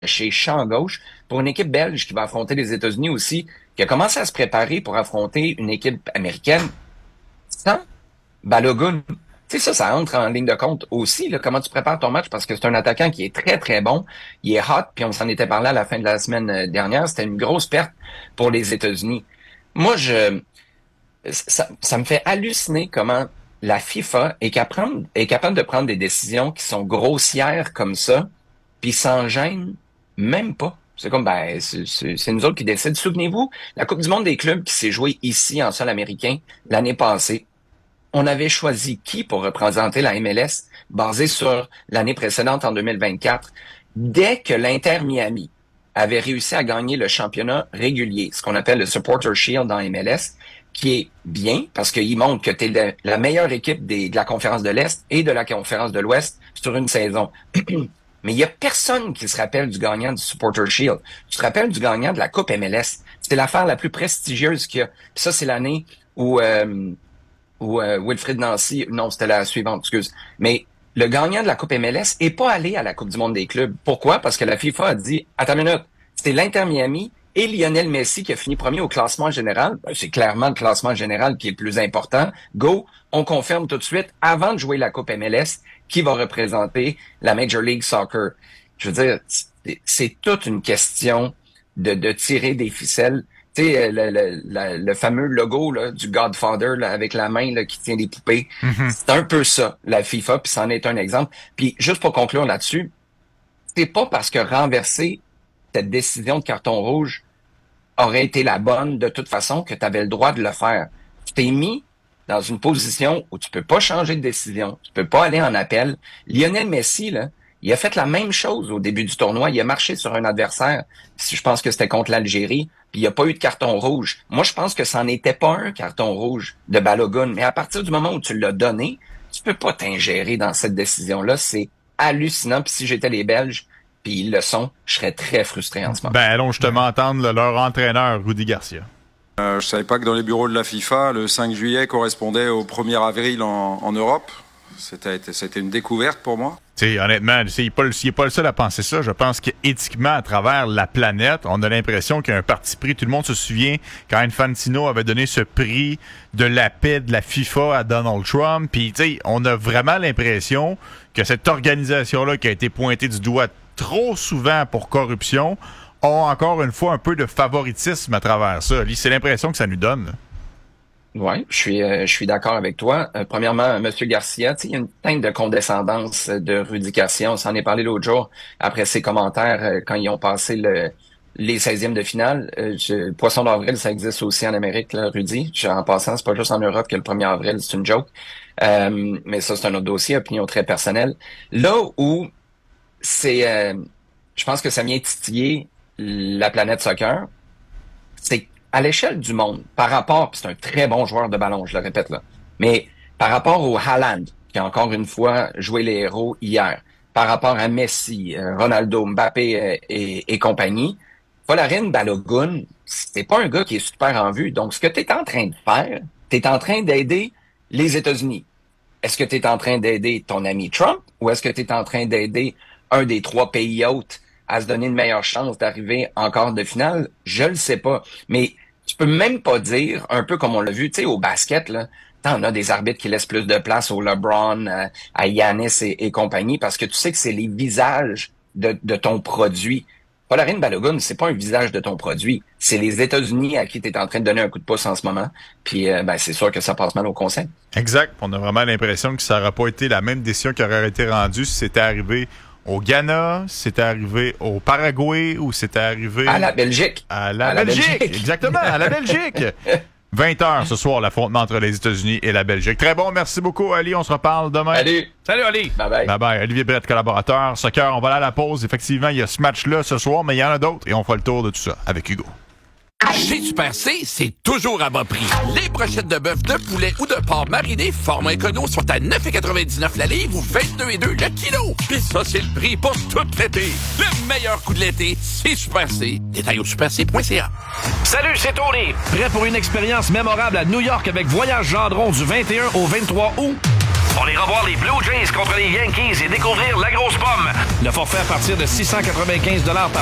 chez champ gauche pour une équipe belge qui va affronter les États-Unis aussi, qui a commencé à se préparer pour affronter une équipe américaine sans Balogun. Tu sais, ça entre en ligne de compte aussi, là, comment tu prépares ton match, parce que c'est un attaquant qui est très, très bon. Il est hot, puis on s'en était parlé à la fin de la semaine dernière. C'était une grosse perte pour les États-Unis. Moi, ça me fait halluciner comment la FIFA est capable de prendre des décisions qui sont grossières comme ça, puis s'en gêne même pas. C'est comme, c'est nous autres qui décident. Souvenez-vous, la Coupe du monde des clubs qui s'est jouée ici en sol américain l'année passée. On avait choisi qui pour représenter la MLS basé sur l'année précédente en 2024. Dès que l'Inter Miami avait réussi à gagner le championnat régulier, ce qu'on appelle le Supporter Shield dans MLS, qui est bien parce qu'il montre que tu es la meilleure équipe de la conférence de l'Est et de la conférence de l'Ouest sur une saison. Mais il y a personne qui se rappelle du gagnant du Supporter Shield. Tu te rappelles du gagnant de la Coupe MLS. C'était l'affaire la plus prestigieuse qu'il y a. Puis ça, c'est l'année où Wilfried Nancy, non, c'était la suivante, excuse. Mais le gagnant de la Coupe MLS est pas allé à la Coupe du monde des clubs. Pourquoi? Parce que la FIFA a dit, attends une minute, c'était l'Inter Miami et Lionel Messi qui a fini premier au classement général. C'est clairement le classement général qui est le plus important. Go, on confirme tout de suite, avant de jouer la Coupe MLS, qui va représenter la Major League Soccer. Je veux dire, c'est toute une question de tirer des ficelles. Tu sais, le fameux logo là, du Godfather là, avec la main là, qui tient des poupées. Mm-hmm. C'est un peu ça, la FIFA, puis c'en est un exemple. Puis juste pour conclure là-dessus, c'est pas parce que renverser cette décision de carton rouge aurait été la bonne de toute façon que tu avais le droit de le faire. Tu t'es mis dans une position où tu peux pas changer de décision, tu peux pas aller en appel. Lionel Messi, là, il a fait la même chose au début du tournoi. Il a marché sur un adversaire. Je pense que c'était contre l'Algérie. Puis il n'y a pas eu de carton rouge. Moi, je pense que ça n'était pas un carton rouge de Balogun. Mais à partir du moment où tu l'as donné, tu peux pas t'ingérer dans cette décision-là. C'est hallucinant. Puis si j'étais les Belges, puis ils le sont, je serais très frustré en ce moment. Ben, allons justement entendre leur entraîneur, Rudy Garcia. Je savais pas que dans les bureaux de la FIFA, le 5 juillet correspondait au 1er avril en Europe. C'était une découverte pour moi. T'sais, honnêtement, il n'est pas le seul à penser ça. Je pense qu'éthiquement, à travers la planète, on a l'impression qu'il y a un parti pris. Tout le monde se souvient quand Infantino avait donné ce prix de la paix de la FIFA à Donald Trump. Puis, on a vraiment l'impression que cette organisation-là qui a été pointée du doigt trop souvent pour corruption a encore une fois un peu de favoritisme à travers ça. C'est l'impression que ça nous donne. Oui, je suis d'accord avec toi. Premièrement, Monsieur Garcia, il y a une teinte de condescendance de Rudy Garcia. On s'en est parlé l'autre jour après ses commentaires quand ils ont passé les 16e de finale. Poisson d'avril, ça existe aussi en Amérique, là, Rudy. En passant, c'est pas juste en Europe que le 1er avril, c'est une joke. Mais ça, c'est un autre dossier, opinion très personnelle. Là où je pense que ça vient titiller la planète soccer, c'est à l'échelle du monde, par rapport, puis c'est un très bon joueur de ballon, je le répète là, mais par rapport au Haaland, qui a encore une fois joué les héros hier, par rapport à Messi, Ronaldo, Mbappé et compagnie, Folarin Balogun, c'est pas un gars qui est super en vue. Donc, ce que tu es en train de faire, tu es en train d'aider les États-Unis. Est-ce que tu es en train d'aider ton ami Trump ou est-ce que tu es en train d'aider un des 3 pays hôtes à se donner une meilleure chance d'arriver en quart de finale? Je le sais pas. Mais tu peux même pas dire, un peu comme on l'a vu, tu sais, au basket, là, t'en as des arbitres qui laissent plus de place au LeBron, à Giannis et compagnie, parce que tu sais que c'est les visages de ton produit. Folarin Balogun, c'est pas un visage de ton produit. C'est les États-Unis à qui tu es en train de donner un coup de pouce en ce moment. Puis, c'est sûr que ça passe mal au conseil. Exact. On a vraiment l'impression que ça n'aurait pas été la même décision qui aurait été rendue si c'était arrivé au Ghana, c'était arrivé au Paraguay ou c'était arrivé... À la Belgique. À la Belgique, exactement, à la Belgique. 20h ce soir, l'affrontement entre les États-Unis et la Belgique. Très bon, merci beaucoup, Ali. On se reparle demain. Salut, Ali. Bye-bye. Bye-bye. Olivier Brett, collaborateur. Soccer, on va aller à la pause. Effectivement, il y a ce match-là ce soir, mais il y en a d'autres et on fera le tour de tout ça avec Hugo. Chez Super C, c'est toujours à bas prix. Les brochettes de bœuf, de poulet ou de porc mariné format écono sont à 9,99 la livre ou 22,2 le kilo. Puis ça, c'est le prix pour tout l'été. Le meilleur coup de l'été, c'est Super C. Détail au superc.ca. Salut, c'est Tony. Prêt pour une expérience mémorable à New York avec Voyage Gendron du 21 au 23 août? On ira voir les Blue Jays contre les Yankees et découvrir la grosse pomme. Le forfait à partir de 695 $ par